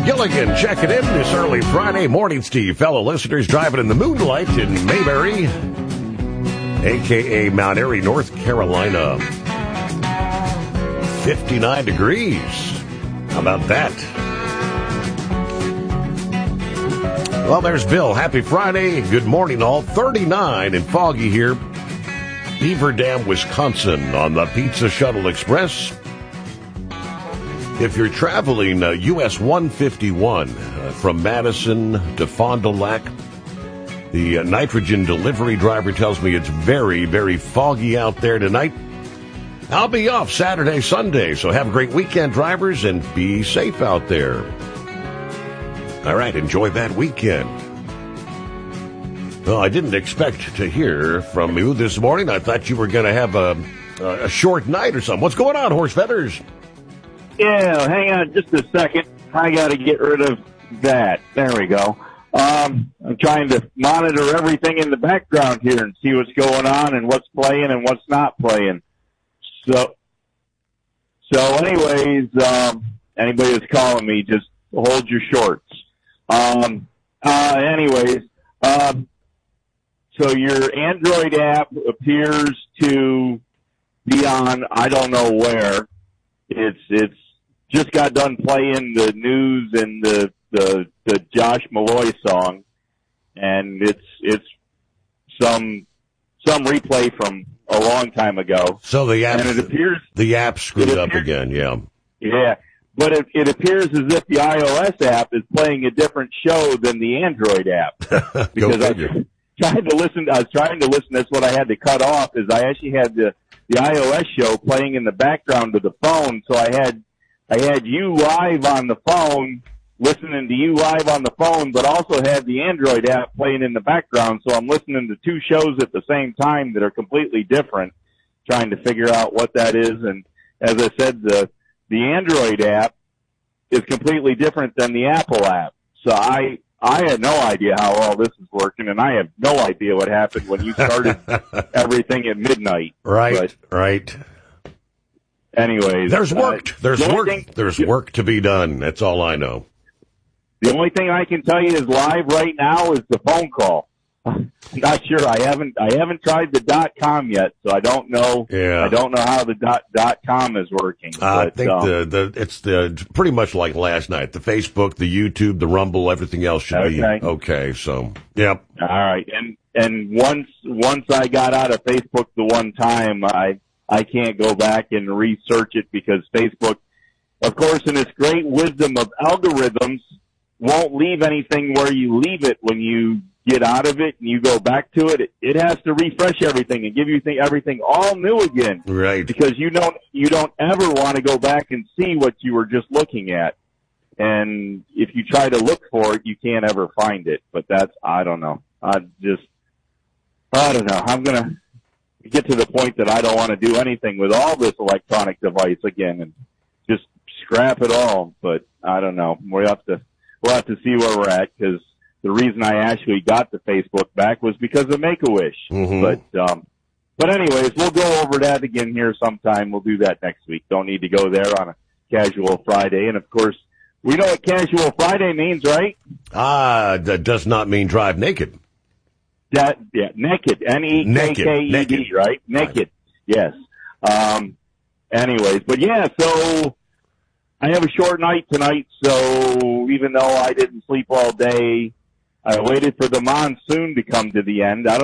Gilligan checking in this early Friday morning, Steve. Fellow listeners driving in the moonlight in Mayberry, a.k.a. Mount Airy, North Carolina. 59 degrees. How about that? Well, there's Bill. Happy Friday. Good morning, all. 39 and foggy here. Beaver Dam, Wisconsin on the Pizza Shuttle Express. If you're traveling US 151 from Madison to Fond du Lac, the nitrogen delivery driver tells me it's very, very foggy out there tonight. I'll be off Saturday, Sunday, so have a great weekend, drivers, and be safe out there. All right, enjoy that weekend. Well, I didn't expect to hear from you this morning. I thought you were going to have a short night or something. What's going on, Horse Feathers? Yeah, hang on just a second. I got to get rid of that. There we go. I'm trying to monitor everything in the background here and see what's going on and what's playing and what's not playing. So anyways, anybody that's calling me, just hold your shorts. So your Android app appears to be on, I don't know where. It's just got done playing the news and the Josh Malloy song, and it's some replay from a long time ago. So the app, and it appears the app screwed up again. Yeah. Yeah. But it appears as if the iOS app is playing a different show than the Android app. Because I was trying to listen. That's what I had to cut off, is I actually had the iOS show playing in the background of the phone. So I had you live on the phone, listening to you live on the phone, but also had the Android app playing in the background. So I'm listening to two shows at the same time that are completely different, trying to figure out what that is. And as I said, the Android app is completely different than the Apple app. So I had no idea how all this is working, and I have no idea what happened when you started everything at midnight. Right, right. Anyways. There's work. There's work to be done. That's all I know. The only thing I can tell you is live right now is the phone call. I'm not sure. I haven't tried the .com yet, so I don't know. Yeah. I don't know how the .com is working. I think it's pretty much like last night. The Facebook, the YouTube, the Rumble, everything else should be okay. So, yep. All right. And once I got out of Facebook the one time, I can't go back and research it, because Facebook, of course, in its great wisdom of algorithms, won't leave anything where you leave it when you get out of it and you go back to it. It has to refresh everything and give you everything all new again. Right. Because you don't ever want to go back and see what you were just looking at. And if you try to look for it, you can't ever find it. But I don't know. I don't know. I'm going to get to the point that I don't want to do anything with all this electronic device again and just scrap it all. But I don't know. We'll have to see where we're at, because the reason I actually got the Facebook back was because of Make-A-Wish. Mm-hmm. But anyways, we'll go over that again here sometime. We'll do that next week. Don't need to go there on a casual Friday. And of course, we know what casual Friday means, right? That does not mean drive naked. Naked. N-E-K-K-E-D, right? Naked. Yes. Anyways, but yeah, so I have a short night tonight, so even though I didn't sleep all day, I waited for the monsoon to come to the end. I don't